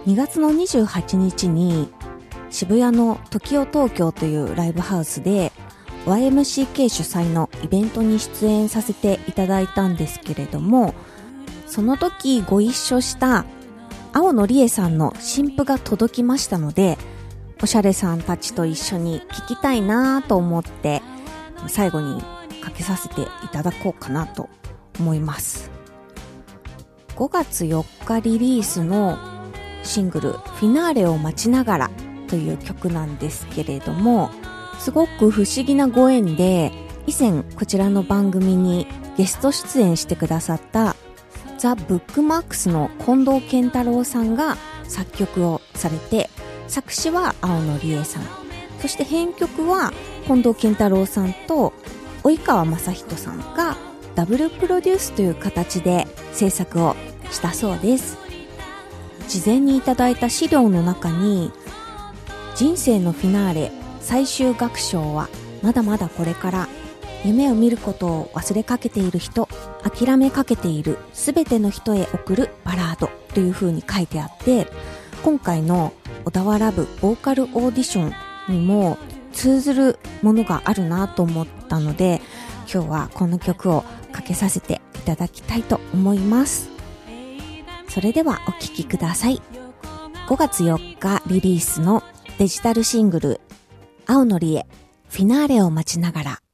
2月の28日に渋谷のTOKIO東京というライブハウスで YMCK 主催のイベントに出演させていただいたんですけれども、その時ご一緒した青野理恵さんの新譜が届きましたので、おしゃれさんたちと一緒に聴きたいなと思って最後にかけさせていただこうかなと思います。5月4日リリースのシングルフィナーレを待ちながらという曲なんですけれども、すごく不思議なご縁で以前こちらの番組にゲスト出演してくださったザ・ブックマークスの近藤健太郎さんが作曲をされて、作詞は青野理恵さん、そして編曲は近藤健太郎さんと及川雅人さんがダブルプロデュースという形で制作をしたそうです。事前にいただいた資料の中に、人生のフィナーレ最終楽章はまだまだこれから、夢を見ることを忘れかけている人、諦めかけているすべての人へ送るバラードという風に書いてあって、今回の小田原部ボーカルオーディションにも通ずるものがあるなと思ったので、今日はこの曲をかけさせていただきたいと思います。それではお聴きください。5月4日リリースのデジタルシングル青野理恵フィナーレを待ちながら。